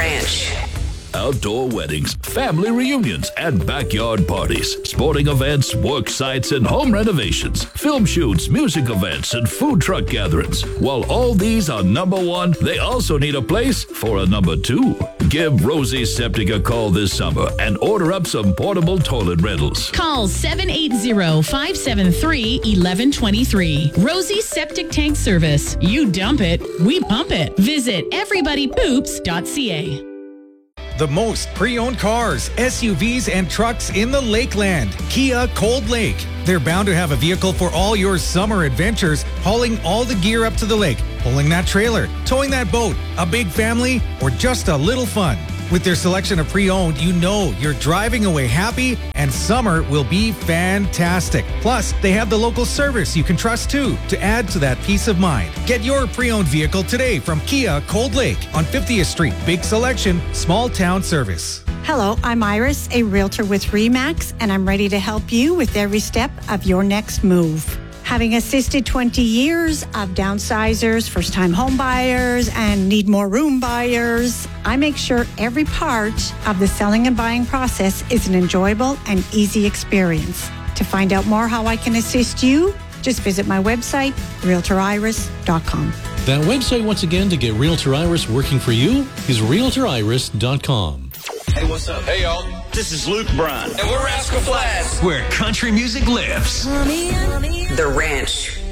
Ranch. Outdoor weddings, family reunions, and backyard parties, sporting events, work sites, and home renovations, film shoots, music events, and food truck gatherings. While all these are number one, they also need a place for a number two. Give Rosie Septic a call this summer and order up some portable toilet rentals. Call 780-573-1123. Rosie Septic Tank Service. You dump it, we pump it. Visit everybodypoops.ca. The most pre-owned cars, SUVs, and trucks in the Lakeland. Kia Cold Lake. They're bound to have a vehicle for all your summer adventures, hauling all the gear up to the lake, pulling that trailer, towing that boat, a big family, or just a little fun. With their selection of pre-owned, you know you're driving away happy, and summer will be fantastic. Plus, they have the local service you can trust too, to add to that peace of mind. Get your pre-owned vehicle today from Kia Cold Lake on 50th Street. Big selection, small town service. Hello, I'm Iris, a realtor with RE/MAX, and I'm ready to help you with every step of your next move. Having assisted 20 years of downsizers, first-time home buyers, and need more room buyers, I make sure every part of the selling and buying process is an enjoyable and easy experience. To find out more how I can assist you, just visit my website, realtoriris.com. That website, once again, to get Realtor Iris working for you is realtoriris.com. Hey, what's up? Hey, y'all. This is Luke Bryan. And we're Rascal Flatts, where country music lives. The Ranch.